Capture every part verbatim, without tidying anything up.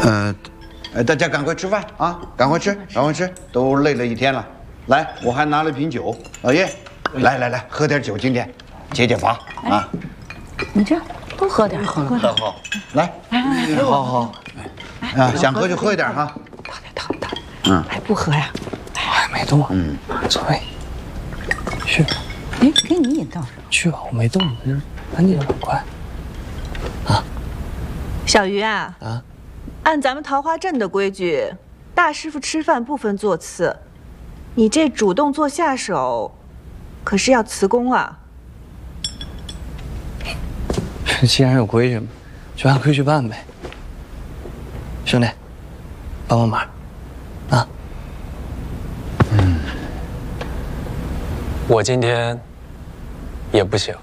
呃，呃，大家赶快吃饭啊！赶快吃，赶快吃，都累了一天了。来，我还拿了瓶酒，老叶，来来来，喝点酒，今天解解乏啊！ 你这多喝点，喝喝好，来，好好，啊，想喝就喝一点哈。 倒点，倒点，倒点。 嗯， 还不喝呀？ 哎，没动。嗯，座位。去。 哎，给你也倒上。 去吧，我没动，就是赶紧快。啊。 小鱼啊。 啊。 按咱们桃花镇的规矩，大师傅吃饭不分座次，你这主动做下手，可是要辞工啊。 既然有规矩嘛，就按规矩办呗。兄弟，帮帮忙，啊！ 嗯，我今天也不行。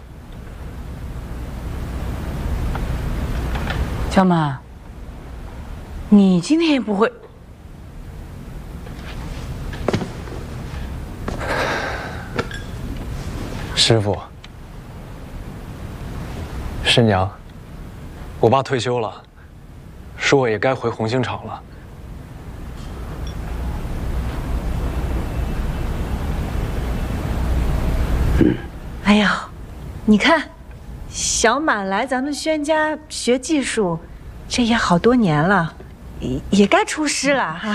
小马，你今天也不会？ 师傅。师娘，我爸退休了，说我也该回红星厂了。 嗯，哎呀，你看，小满来咱们轩家学技术，这也好多年了，也也该出师了哈。